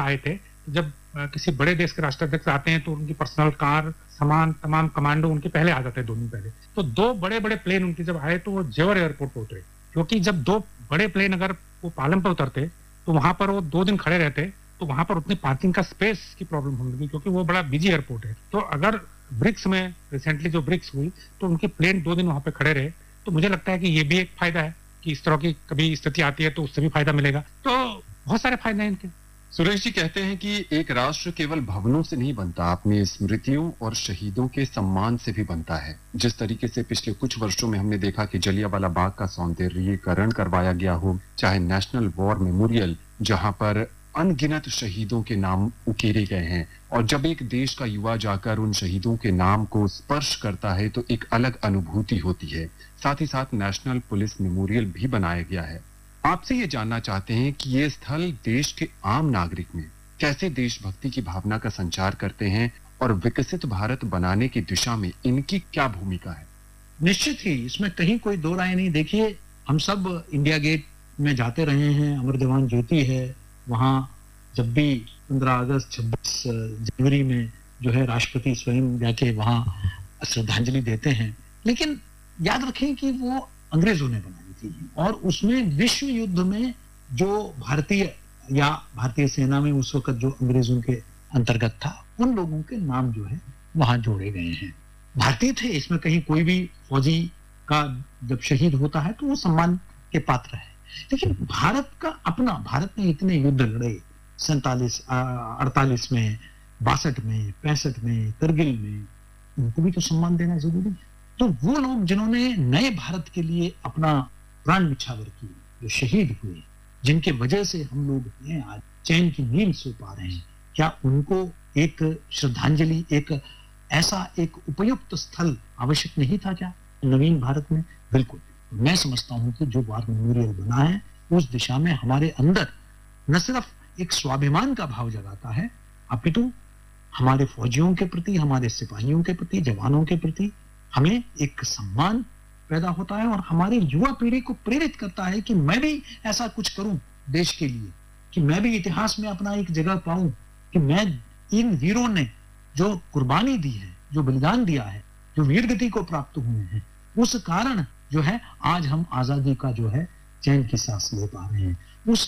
आए थे, जब किसी बड़े देश के राष्ट्राध्यक्ष आते हैं तो उनकी पर्सनल कार, सामान, तमाम कमांडो उनके पहले आ जाते हैं 2 दिन पहले। तो 2 बड़े-बड़े प्लेन उनके जब आए तो वो जेवर एयरपोर्ट पे उतरे, क्योंकि जब 2 बड़े प्लेन अगर वो पालम पर उतरते तो वहां पर वो 2 दिन खड़े रहते, तो वहां पर उतनी पार्किंग का स्पेस की प्रॉब्लम होने लगी, क्योंकि वो बड़ा बिजी एयरपोर्ट है। तो अगर ब्रिक्स में रिसेंटली जो ब्रिक्स हुई तो उनके प्लेन 2 दिन वहां पे खड़े रहे, तो मुझे लगता है कि ये भी एक फायदा है कि इस तरह की कभी स्थिति आती है तो उससे भी फायदा मिलेगा। तो बहुत सारे फायदे हैं इनके। सुरेश जी कहते हैं कि एक राष्ट्र केवल भवनों से नहीं बनता, अपनी स्मृतियों और शहीदों के सम्मान से भी बनता है। जिस तरीके से पिछले कुछ वर्षों में हमने देखा कि जलियांवाला बाग का सौंदर्यीकरण करवाया गया हो, चाहे नेशनल वॉर मेमोरियल जहां पर अनगिनत शहीदों के नाम उकेरे गए हैं, और जब एक देश का युवा जाकर उन शहीदों के नाम को स्पर्श करता है तो एक अलग अनुभूति होती है। साथ ही साथ नेशनल पुलिस मेमोरियल भी बनाया गया है। आपसे ये जानना चाहते हैं कि ये स्थल देश के आम नागरिक में कैसे देशभक्ति की भावना का संचार करते हैं और विकसित भारत बनाने की दिशा में इनकी क्या भूमिका है? निश्चित ही इसमें कहीं कोई दो राय नहीं। देखिए, हम सब इंडिया गेट में जाते रहे हैं, अमर जवान ज्योति है, वहां जब भी 15 अगस्त 26 जनवरी में जो है राष्ट्रपति स्वयं जाके वहां श्रद्धांजलि देते हैं। लेकिन याद रखें कि वो अंग्रेजों ने बनाई थी, और उसमें विश्व युद्ध में जो भारतीय सेना में उस वक्त जो अंग्रेजों के अंतर्गत था, उन लोगों के नाम जो है वहां जोड़े गए हैं। भारतीय थे, इसमें कहीं कोई भी फौजी का जब शहीद होता है तो वो सम्मान के पात्र है। लेकिन भारत ने इतने युद्ध लड़े, 47, 48 में, 62 में, 65 में, करगिल में, उनको भी तो सम्मान देना जरूरी है। तो वो लोग जिन्होंने नए भारत के लिए अपना प्राण निछावर किए, जो शहीद हुए, जिनके वजह से हम लोग हैं आज चैन की नींद सो पा रहे हैं, क्या उनको एक श्रद्धांजलि, एक ऐसा एक उपयुक्त स्थल आवश्यक नहीं था क्या नवीन भारत में? बिल्कुल। मैं समझता हूं कि जो वार मेमोरियल बना है उस दिशा में हमारे अंदर न सिर्फ एक स्वाभिमान का भाव जगाता है, अपितु हमारे फौजियों के प्रति, हमारे सिपाहियों के प्रति, जवानों के प्रति हमें एक सम्मान पैदा होता है, और हमारी युवा पीढ़ी को प्रेरित करता है कि मैं भी ऐसा कुछ करूं देश के लिए, कि मैं भी इतिहास में अपना एक जगह पाऊं, कि मैं इन वीरों ने जो कुर्बानी दी है, जो बलिदान दिया है, जो वीरगति को प्राप्त हुए हैं, उस कारण जो है आज हम आजादी का जो है चैन की सांस ले पा रहे हैं।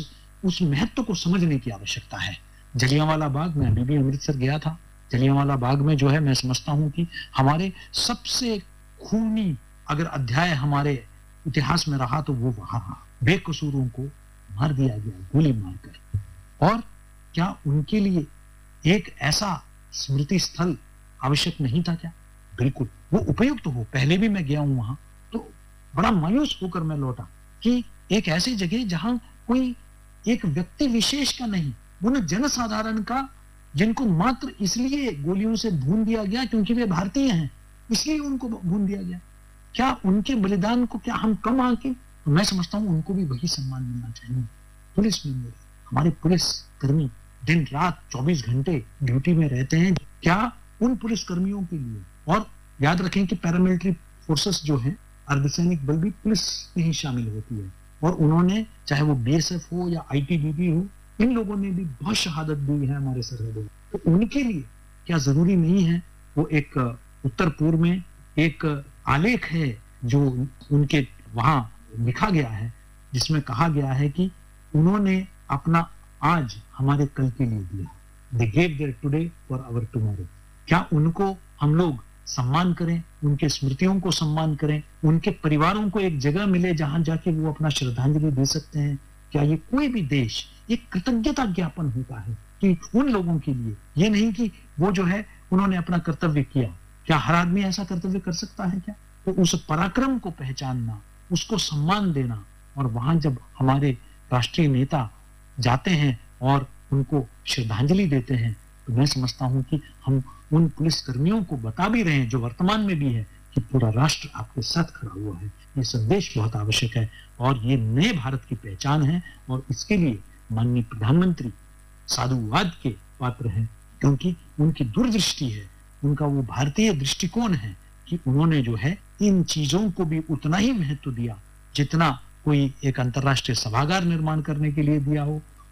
उस महत्व को समझने की आवश्यकता है। जलियांवाला बाग में, अभी भी अमृतसर गया था, जलियांवाला बाग में जो है मैं समझता हूं कि हमारे सबसे खूनी अगर अध्याय हमारे इतिहास में रहा तो वो वहां रहा। बेकसूरों को मार दिया गया गोली मारकर, और क्या उनके लिए एक ऐसा स्मृति स्थल आवश्यक नहीं था क्या? बिल्कुल, वो उपयुक्त हो। पहले भी मैं गया हूं वहां, तो बड़ा मायूस होकर मैं लौटा कि एक ऐसी जगह जहां कोई एक व्यक्ति विशेष का नहीं, उन जनसाधारण का, जिनको मात्र इसलिए गोलियों से भून दिया गया क्योंकि वे भारतीय हैं, इसलिए उनको भून दिया गया। क्या उनके बलिदान को क्या हम कम आके? तो मैं समझता हूं उनको भी वही सम्मान मिलना चाहिए। पुलिस में हमारे पुलिस कर्मी दिन रात 24 घंटे ड्यूटी में रहते हैं। क्या उन पुलिस कर्मियों के लिए, और याद रखें कि पैरामिलिट्री फोर्सेस जो है, अर्धसैनिक बल भी पुलिस में ही शामिल होती है, और उन्होंने चाहे वो बीएसएफ हो या आईटीबीपी हो, इन लोगों ने भी बहुत शहादत दी है हमारे सरहदों। तो उनके लिए क्या जरूरी नहीं है वो एक उत्तर पूर्व में एक आलेख है जो उनके वहां लिखा गया है, जिसमें कहा गया है कि उन्होंने अपना आज हमारे कल के लिए दिया। They gave their today for our tomorrow। क्या उनको हम लोग सम्मान करें, उनके स्मृतियों को सम्मान करें, उनके परिवारों को एक जगह मिले जहां जाके वो अपना श्रद्धांजलि दे सकते हैं? क्या ये कोई भी देश एक कृतज्ञता ज्ञापन होता है कि उन लोगों के लिए, ये नहीं कि वो जो है उन्होंने अपना कर्तव्य किया? क्या हर आदमी ऐसा कर्तव्य कर सकता है क्या? तो उस पराक्रम को पहचानना, उसको सम्मान देना, और वहां जब हमारे राष्ट्रीय नेता जाते हैं और उनको श्रद्धांजलि देते हैं, तो मैं समझता हूं कि हम उन पुलिस कर्मियों को बता भी रहे हैं, जो वर्तमान में भी है, कि पूरा राष्ट्र आपके साथ खड़ा हुआ है। ये संदेश बहुत आवश्यक है, और ये नए भारत की पहचान है, और इसके लिए माननीय प्रधानमंत्री साधुवाद के पात्र हैं, क्योंकि उनकी दूरदृष्टि है, उनका वो भारतीय दृष्टिकोण है कि उन्होंने जो है इन चीजों को भी उतना ही महत्व दिया जितना कोई एक अंतर्राष्ट्रीय सभागार निर्माण करने के लिए दिया हो,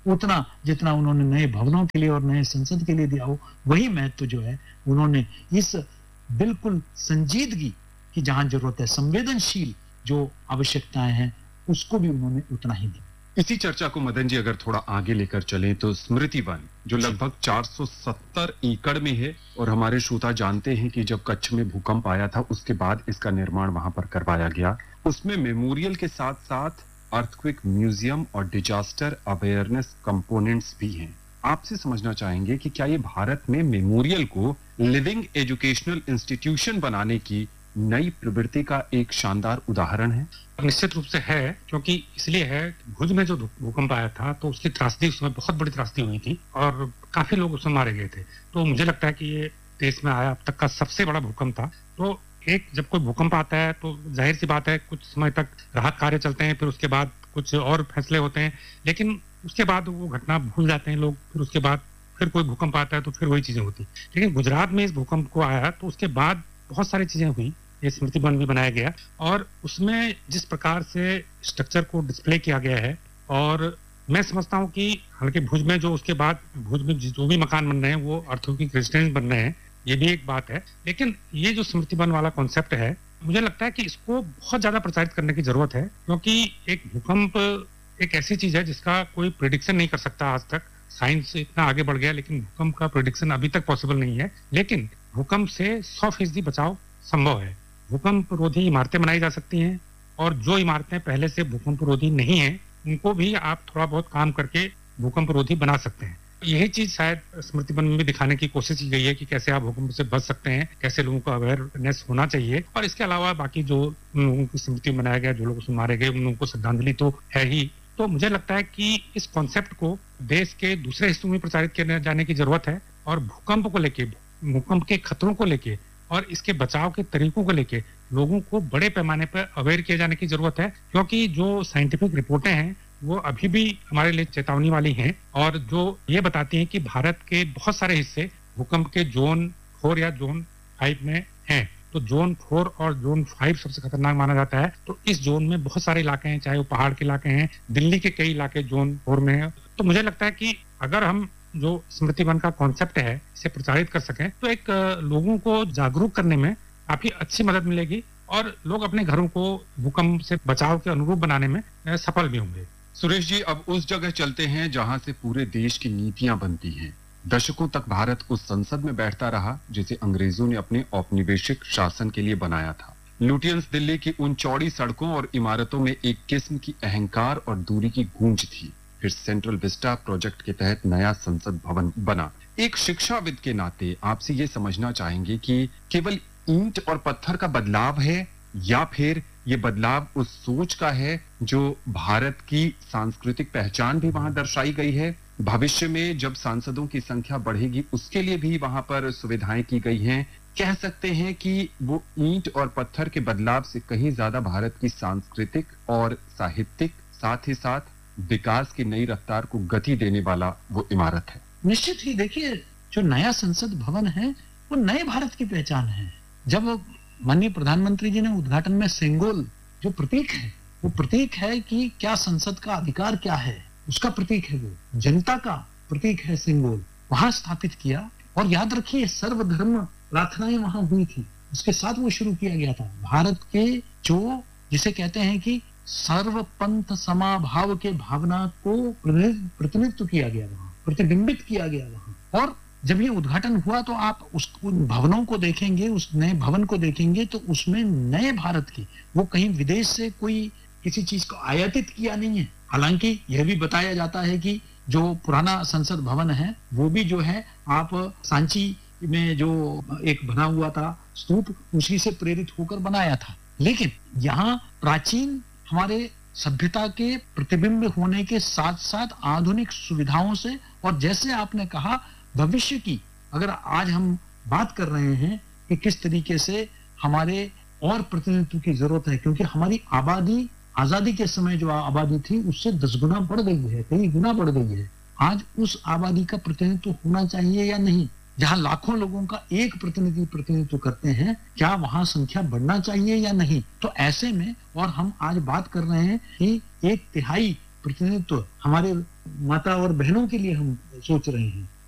उतना जितना उन्होंने नए भवनों के लिए और नए संसद के लिए दिया हो, वही महत्व जो है उन्होंने इस बिल्कुल संजीदगी की जहां जरूरत है, संवेदनशील जो आवश्यकताएं हैं, उसको भी उन्होंने उतना ही दिया। इसी चर्चा को मदन जी अगर थोड़ा आगे लेकर चलें तो स्मृति वन जो लगभग 470 एकड़ में है, और हमारे श्रोता जानते हैं कि जब कच्छ में भूकंप आया था उसके बाद इसका निर्माण वहां पर करवाया गया। उसमें मेमोरियल के साथ साथ अर्थक्वेक म्यूजियम और डिजास्टर अवेयरनेस कंपोनेंट्स भी हैं। आपसे समझना चाहेंगे कि क्या ये भारत में मेमोरियल को लिविंग एजुकेशनल इंस्टीट्यूशन बनाने की नई प्रवृत्ति का एक शानदार उदाहरण है? निश्चित रूप से है, क्योंकि इसलिए है भुज में जो भूकंप आया था तो उसकी त्रासदी, उसमें बहुत बड़ी त्रासदी हुई थी और काफी लोग उसमें मारे गए थे। तो मुझे लगता है कि ये देश में आया अब तक का सबसे बड़ा भूकंप था। तो एक जब कोई भूकंप आता है तो जाहिर सी बात है कुछ समय तक राहत कार्य चलते हैं, फिर उसके बाद कुछ और फैसले होते हैं, लेकिन उसके बाद वो घटना भूल जाते हैं लोग। फिर उसके बाद फिर कोई भूकंप आता है तो फिर वही चीजें होती। लेकिन गुजरात में इस भूकंप को आया तो उसके बाद बहुत सारी चीजें हुई, ये स्मृति वन भी बनाया गया और उसमें जिस प्रकार से स्ट्रक्चर को डिस्प्ले किया गया है, और मैं समझता हूँ कि हालांकि भुज में जो उसके बाद भुज में जो भी मकान बन रहे हैं वो अर्थक्वेक रेजिडेंस बन रहे हैं, ये भी एक बात है। लेकिन ये जो स्मृति वन वाला कॉन्सेप्ट है, मुझे लगता है कि इसको बहुत ज्यादा प्रचारित करने की जरूरत है, क्योंकि एक भूकंप एक ऐसी चीज है जिसका कोई प्रेडिक्शन नहीं कर सकता आज तक। साइंस इतना आगे बढ़ गया लेकिन भूकंप का प्रेडिक्शन अभी तक पॉसिबल नहीं है। लेकिन भूकंप से 100% बचाव संभव है। भूकंप रोधी इमारतें बनाई जा सकती हैं, और जो इमारतें पहले से भूकंप रोधी नहीं है उनको भी आप थोड़ा बहुत काम करके भूकंप रोधी बना सकते हैं। यही चीज शायद स्मृति वन में भी दिखाने की कोशिश की गई है कि कैसे आप भूकंप से बच सकते हैं, कैसे लोगों का अवेयरनेस होना चाहिए। और इसके अलावा बाकी जो लोगों की स्मृति बनाया गया, जो लोग उसमें मारे गए, उन लोगों को श्रद्धांजलि तो है ही। तो मुझे लगता है कि इस कॉन्सेप्ट को देश के दूसरे हिस्सों में प्रचारित किए जाने की जरूरत है, और भूकंप को लेके, भूकंप के खतरों को लेके और इसके बचाव के तरीकों को लेके लोगों को बड़े पैमाने पर अवेयर किए जाने की जरूरत है। क्योंकि जो साइंटिफिक रिपोर्टें हैं वो अभी भी हमारे लिए चेतावनी वाली हैं, और जो ये बताती हैं कि भारत के बहुत सारे हिस्से भूकंप के जोन 4 या जोन 5 में हैं। तो जोन 4 और जोन 5 सबसे खतरनाक माना जाता है। तो इस जोन में बहुत सारे इलाके हैं, चाहे वो पहाड़ के इलाके हैं, दिल्ली के कई इलाके जोन 4 में है। तो मुझे लगता है कि अगर हम जो स्मृति वन का कॉन्सेप्ट है इसे प्रचारित कर सकें तो एक लोगों को जागरूक करने में काफी अच्छी मदद मिलेगी, और लोग अपने घरों को भूकंप से बचाव के अनुरूप बनाने में सफल भी होंगे। सुरेश जी, अब उस जगह चलते हैं जहां से पूरे देश की नीतियां बनती हैं। दशकों तक भारत उस संसद में बैठता रहा जिसे अंग्रेजों ने अपने औपनिवेशिक शासन के लिए बनाया था। लुटियंस दिल्ली की उन चौड़ी सड़कों और इमारतों में एक किस्म की अहंकार और दूरी की गूंज थी। फिर सेंट्रल विस्टा प्रोजेक्ट के तहत नया संसद भवन बना। एक शिक्षाविद के नाते आपसे ये समझना चाहेंगे कि केवल ईंट और पत्थर का बदलाव है, या फिर ये बदलाव उस सोच का है जो भारत की सांस्कृतिक पहचान भी वहां दर्शाई गई है। भविष्य में जब सांसदों की संख्या बढ़ेगी उसके लिए भी वहां पर सुविधाएं की गई हैं। कह सकते हैं कि वो ईंट और पत्थर के बदलाव से कहीं ज्यादा भारत की सांस्कृतिक और साहित्यिक, साथ ही साथ विकास की नई रफ्तार को गति देने वाला वो इमारत है। निश्चित ही देखिए, जो नया संसद भवन है वो नए भारत की पहचान है। जब माननीय प्रधानमंत्री जी ने उद्घाटन में सेंगोल जो प्रतीक है, वो प्रतीक है कि क्या संसद का अधिकार क्या है, उसका प्रतीक है, वो जनता का प्रतीक है सेंगोल, वहां स्थापित किया। और याद रखिए, सर्वधर्म प्रार्थनाएं वहां हुई थी, उसके साथ वो शुरू किया गया था। भारत के जो जिसे कहते हैं कि सर्व पंथ समाभाव के भावना को प्रतिनिधित्व किया गया वहां, प्रतिबिंबित किया गया वहां। और जब ये उद्घाटन हुआ तो आप उन भवनों को देखेंगे, उस नए भवन को देखेंगे तो उसमें नए भारत की, वो कहीं विदेश से कोई किसी चीज को आयातित किया नहीं है। हालांकि यह भी बताया जाता है कि जो पुराना संसद भवन है वो भी जो है आप सांची में जो एक बना हुआ था स्तूप, उसी से प्रेरित होकर बनाया था। लेकिन यहाँ प्राचीन हमारे सभ्यता के प्रतिबिंब होने के साथ साथ आधुनिक सुविधाओं से, और जैसे आपने कहा भविष्य की अगर आज हम बात कर रहे हैं कि किस तरीके से हमारे और प्रतिनिधित्व की जरूरत है, क्योंकि हमारी आबादी आजादी के समय जो आबादी थी उससे 10 गुना बढ़ गई है, कई गुना बढ़ गई है। आज उस आबादी का प्रतिनिधित्व होना चाहिए या नहीं? जहां लाखों लोगों का एक प्रतिनिधित्व करते हैं, क्या वहां संख्या बढ़ना चाहिए या नहीं? तो ऐसे में, और हम आज बात कर रहे हैं कि 1/3 प्रतिनिधित्व हमारे माता और बहनों के लिए हम सोच रहे हैं,